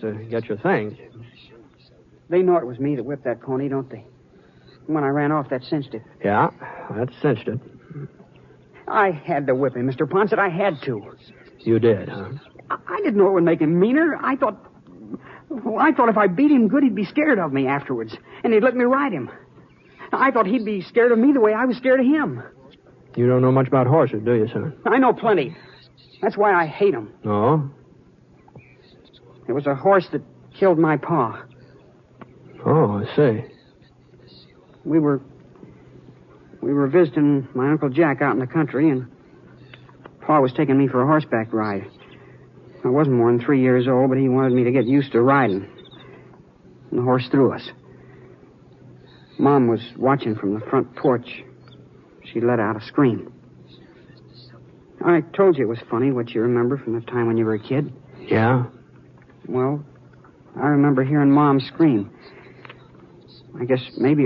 to get your things. They know it was me that whipped that pony, don't they? When I ran off, that cinched it. Yeah, that cinched it. I had to whip him, Mr. Ponset. I had to. You did, huh? I didn't know it would make him meaner. I thought if I beat him good, he'd be scared of me afterwards, and he'd let me ride him. I thought he'd be scared of me the way I was scared of him. You don't know much about horses, do you, son? I know plenty. That's why I hate him. Oh? It was a horse that killed my pa. Oh, I see. We were visiting my Uncle Jack out in the country, and Pa was taking me for a horseback ride. I wasn't more than 3 years old, but he wanted me to get used to riding. And the horse threw us. Mom was watching from the front porch. She let out a scream. I told you it was funny what you remember from the time when you were a kid. Yeah? Well, I remember hearing Mom scream. I guess maybe